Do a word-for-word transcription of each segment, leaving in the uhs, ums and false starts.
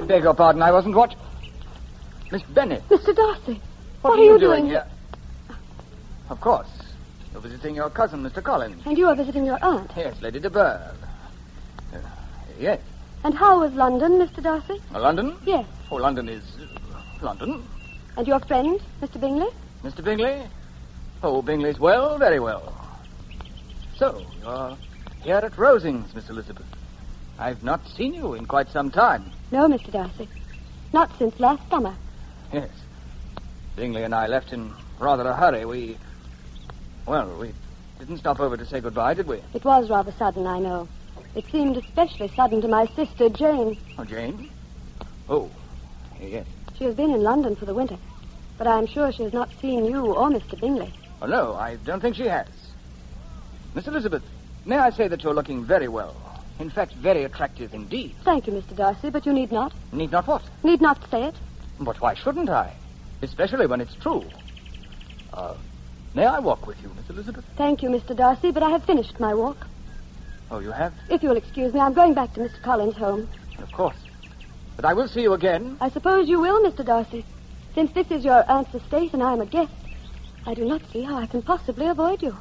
beg your pardon, I wasn't watching. Miss Bennet. Mister Darcy, What, what are, are you you doing doing here? Of course. You're visiting your cousin, Mister Collins. And you are visiting your aunt. Yes, Lady de Burgh. Uh, yes. And how was London, Mister Darcy? Uh, London? Yes. Oh, London is... Uh, London. And your friend, Mister Bingley? Mister Bingley? Oh, Bingley's well, very well. So, you're here at Rosings, Miss Elizabeth. I've not seen you in quite some time. No, Mister Darcy. Not since last summer. Yes. Bingley and I left in rather a hurry. We... Well, we didn't stop over to say goodbye, did we? It was rather sudden, I know. It seemed especially sudden to my sister, Jane. Oh, Jane? Oh, yes. She has been in London for the winter, but I am sure she has not seen you or Mister Bingley. Oh, no, I don't think she has. Miss Elizabeth, may I say that you're looking very well. In fact, very attractive indeed. Thank you, Mister Darcy, but you need not. Need not what? Need not say it. But why shouldn't I? Especially when it's true. Uh, may I walk with you, Miss Elizabeth? Thank you, Mister Darcy, but I have finished my walk. Oh, you have? If you'll excuse me, I'm going back to Mister Collins' home. Of course. But I will see you again. I suppose you will, Mister Darcy. Since this is your aunt's estate and I am a guest, I do not see how I can possibly avoid you.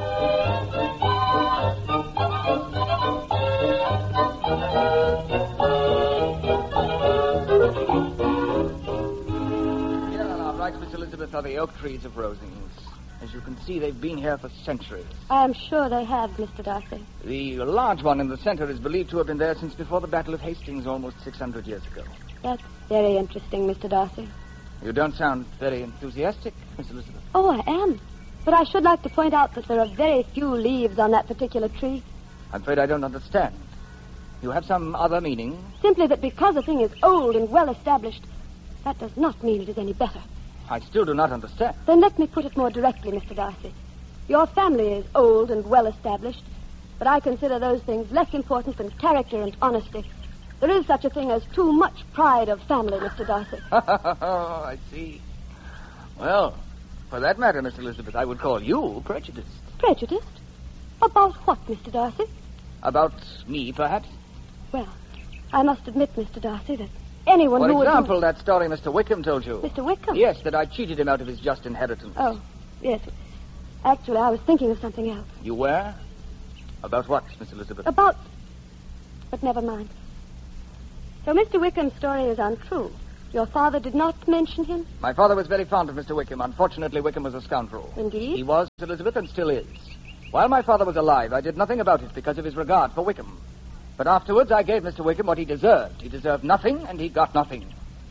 Here on our right, Miss Elizabeth, are the oak trees of Rosings. As you can see, they've been here for centuries. I am sure they have, Mister Darcy. The large one in the center is believed to have been there since before the Battle of Hastings almost six hundred years ago. That's very interesting, Mister Darcy. You don't sound very enthusiastic, Miss Elizabeth. Oh, I am. But I should like to point out that there are very few leaves on that particular tree. I'm afraid I don't understand. You have some other meaning? Simply that because a thing is old and well established, that does not mean it is any better. I still do not understand. Then let me put it more directly, Mister Darcy. Your family is old and well established, but I consider those things less important than character and honesty. There is such a thing as too much pride of family, Mister Darcy. Oh, I see. Well, for that matter, Miss Elizabeth, I would call you prejudiced. Prejudiced? About what, Mister Darcy? About me, perhaps? Well, I must admit, Mister Darcy, that anyone For who example, would... that story Mister Wickham told you. Mister Wickham? Yes, that I cheated him out of his just inheritance. Oh, yes. Actually, I was thinking of something else. You were? About what, Miss Elizabeth? About... But never mind. So Mister Wickham's story is untrue. Your father did not mention him? My father was very fond of Mister Wickham. Unfortunately, Wickham was a scoundrel. Indeed? He was, Elizabeth, and still is. While my father was alive, I did nothing about it because of his regard for Wickham. But afterwards, I gave Mister Wickham what he deserved. He deserved nothing, and he got nothing.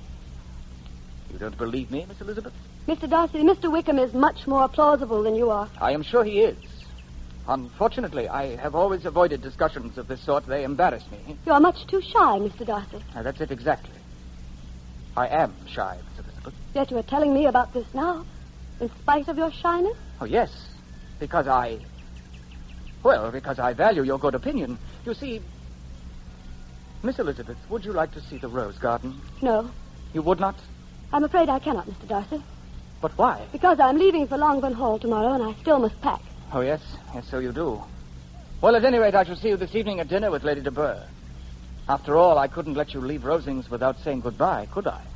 You don't believe me, Miss Elizabeth? Mister Darcy, Mister Wickham is much more plausible than you are. I am sure he is. Unfortunately, I have always avoided discussions of this sort. They embarrass me. You are much too shy, Mister Darcy. Now, that's it exactly. I am shy, Miss Elizabeth. Yet you are telling me about this now, in spite of your shyness? Oh, yes, because I... Well, because I value your good opinion. You see, Miss Elizabeth, would you like to see the rose garden? No. You would not? I'm afraid I cannot, Mister Darcy. But why? Because I'm leaving for Longbourn Hall tomorrow, and I still must pack. Oh, yes. Yes, so you do. Well, at any rate, I shall see you this evening at dinner with Lady de Burgh. After all, I couldn't let you leave Rosings without saying goodbye, could I?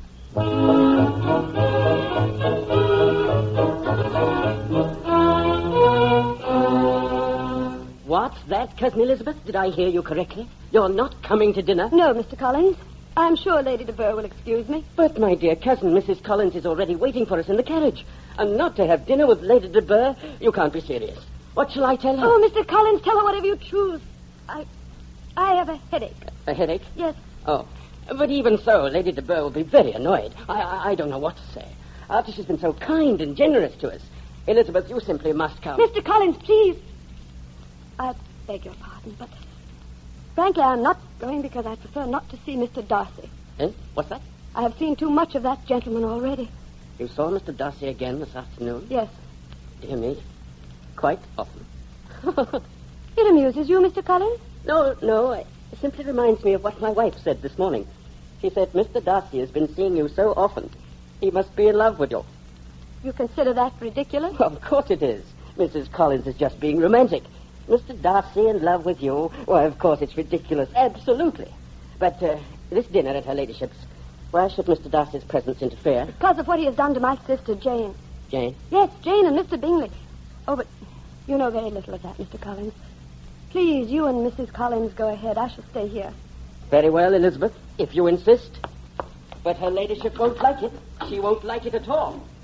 What's that, Cousin Elizabeth? Did I hear you correctly? You're not coming to dinner? No, Mister Collins. I'm sure Lady de Burgh will excuse me. But, my dear cousin, Missus Collins is already waiting for us in the carriage. And not to have dinner with Lady de Burgh? You can't be serious. What shall I tell her? Oh, Mister Collins, tell her whatever you choose. I... I have a headache. A headache? Yes. Oh. But even so, Lady de Burgh will be very annoyed. I, I, I don't know what to say. After she's been so kind and generous to us. Elizabeth, you simply must come. Mister Collins, please. I beg your pardon, but... Frankly, I'm not going because I prefer not to see Mister Darcy. Eh? What's that? I have seen too much of that gentleman already. You saw Mister Darcy again this afternoon? Yes. Dear me. Quite often. It amuses you, Mister Collins? No, no. It simply reminds me of what my wife said this morning. She said Mister Darcy has been seeing you so often. He must be in love with you. You consider that ridiculous? Well, of course it is. Missus Collins is just being romantic. Mister Darcy in love with you? Why, of course it's ridiculous. Absolutely. But uh, This dinner at her ladyship's. Why should Mister Darcy's presence interfere? Because of what he has done to my sister, Jane. Jane? Yes, Jane and Mister Bingley. Oh, but you know very little of that, Mister Collins. Please, you and Missus Collins go ahead. I shall stay here. Very well, Elizabeth, if you insist. But her ladyship won't like it. She won't like it at all.